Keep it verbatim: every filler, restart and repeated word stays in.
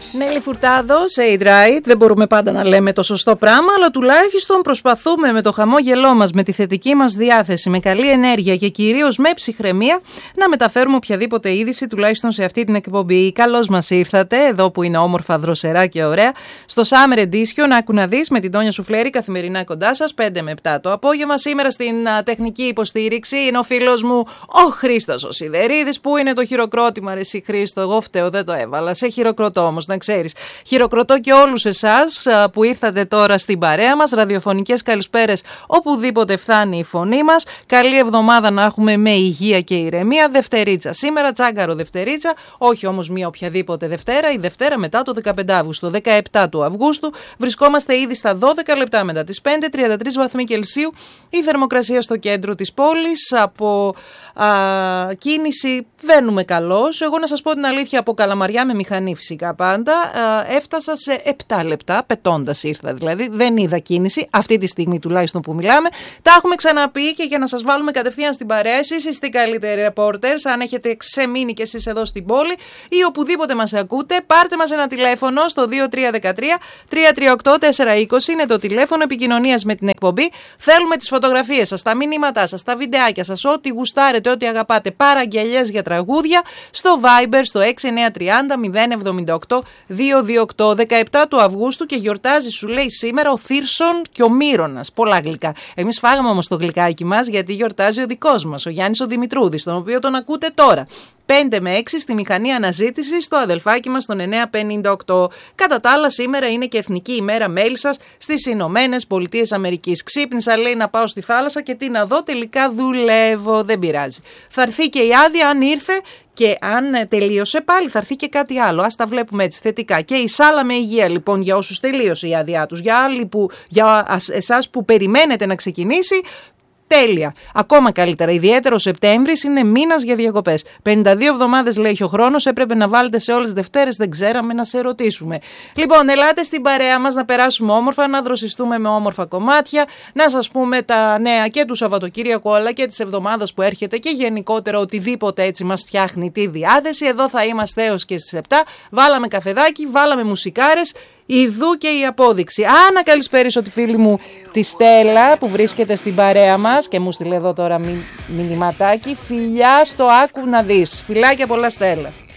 Νέλη Φουρτάδο, Say It Right. Δεν μπορούμε πάντα να λέμε το σωστό πράγμα, αλλά τουλάχιστον προσπαθούμε με το χαμόγελό μας, με τη θετική μας διάθεση, με καλή ενέργεια και κυρίως με ψυχραιμία να μεταφέρουμε οποιαδήποτε είδηση, τουλάχιστον σε αυτή την εκπομπή. Καλώς μας ήρθατε, εδώ που είναι όμορφα, δροσερά και ωραία, στο Summer Edition. Άκου να δεις, με την Τόνια Σουφλέρη, καθημερινά κοντά σας, πέντε με επτά το απόγευμα. Σήμερα στην α, τεχνική υποστήριξη είναι ο φίλος μου, ο Χρήστος ο Σιδερίδης. Πού είναι το χειροκρότημα, ρε εσύ Χρήστο? Εγώ φταίω, δεν το έβαλα. Σε χειροκροτώ όμως, να ξέρεις. Χειροκροτώ και όλους εσάς που ήρθατε τώρα στην παρέα μας. Ραδιοφωνικές καλησπέρες οπουδήποτε φτάνει η φωνή μας. Καλή εβδομάδα να έχουμε με υγεία και ηρεμία. Δευτερίτσα σήμερα, τσάγκαρο Δευτερίτσα. Όχι όμως μία οποιαδήποτε Δευτέρα. Η Δευτέρα μετά το δεκαπέντε Αυγούστου. δεκαεπτά του Αυγούστου. Βρισκόμαστε ήδη στα δώδεκα λεπτά μετά τις πέντε. τριάντα τρεις βαθμοί Κελσίου. Η θερμοκρασία στο κέντρο της πόλης. Από α, κίνηση βαίνουμε καλώς. Εγώ να σας πω την αλήθεια, από Καλαμαριά με μηχανή φυσικά πάντα. Έφτασα σε επτά λεπτά, πετώντας ήρθα δηλαδή, δεν είδα κίνηση, αυτή τη στιγμή τουλάχιστον που μιλάμε. Τα έχουμε ξαναπεί και για να σας βάλουμε κατευθείαν στην παρέα, εσείς είστε οι καλύτεροι reporters, αν έχετε ξεμείνει κι εσείς εδώ στην πόλη ή οπουδήποτε μας ακούτε, πάρτε μας ένα τηλέφωνο στο δύο τρία ένα τρία τρία τρία οκτώ τέσσερα είκοσι, είναι το τηλέφωνο επικοινωνίας με την εκπομπή. Θέλουμε τις φωτογραφίες σας, τα μηνύματά σας, τα βιντεάκια σας, ό,τι γουστάρετε, ό,τι αγαπάτε, παραγγελιές για τραγούδια, στο Viber στο έξι εννιά τρία μηδέν μηδέν εβδομήντα οκτώ δύο δύο οκτώ. δεκαεπτά του Αυγούστου και γιορτάζει, σου λέει, σήμερα ο Θύρσον και ο Μύρονας. Πολλά γλυκά. Εμείς φάγαμε όμως το γλυκάκι μας γιατί γιορτάζει ο δικός μας, ο Γιάννης ο Δημητρούδης, τον οποίο τον ακούτε τώρα. πέντε με έξι στη μηχανή αναζήτησης, στο αδελφάκι μας τον εννιά πενήντα οκτώ. Κατά τα άλλα, σήμερα είναι και Εθνική ημέρα μέλισσας στις Ηνωμένες Πολιτείες Αμερικής. Ξύπνησα, λέει, να πάω στη θάλασσα και τι να δω, τελικά δουλεύω. Δεν πειράζει. Θα έρθει και η άδεια, αν ήρθε. Και αν τελείωσε, πάλι θα έρθει και κάτι άλλο. Ας τα βλέπουμε έτσι θετικά. Και η σάλα με υγεία, λοιπόν, για όσους τελείωσε η άδειά τους. Για, άλλοι που, για εσάς που περιμένετε να ξεκινήσει, τέλεια. Ακόμα καλύτερα. Ιδιαίτερο Σεπτέμβρης είναι μήνας για διακοπές. πενήντα δύο εβδομάδες λέει ο χρόνος. Έπρεπε να βάλετε σε όλες τις Δευτέρες. Δεν ξέραμε να σε ρωτήσουμε. Λοιπόν, ελάτε στην παρέα μας να περάσουμε όμορφα, να δροσιστούμε με όμορφα κομμάτια, να σας πούμε τα νέα και του Σαββατοκύριακου αλλά και της εβδομάδας που έρχεται και γενικότερα οτιδήποτε έτσι μας φτιάχνει τη διάθεση. Εδώ θα είμαστε έως και στις επτά. Βάλαμε καφεδάκι, βάλαμε μουσικάρες. Ιδού και η απόδειξη. Α, να καλησπέρισω τη φίλη μου τη Στέλλα που βρίσκεται στην παρέα μας και μου στείλε εδώ τώρα μη, μηνυματάκι. Φιλιά στο άκου να δεις. Φιλάκια πολλά, Στέλλα.